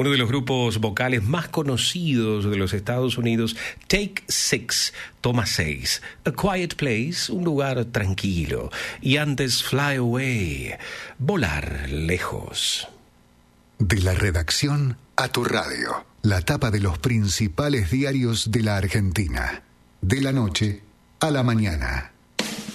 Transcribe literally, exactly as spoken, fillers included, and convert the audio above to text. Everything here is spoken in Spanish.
uno de los grupos vocales más conocidos de los Estados Unidos, Take Six, toma seis, A Quiet Place, un lugar tranquilo, y antes Fly Away, volar lejos. De la redacción a tu radio, la tapa de los principales diarios de la Argentina, de la noche a la mañana.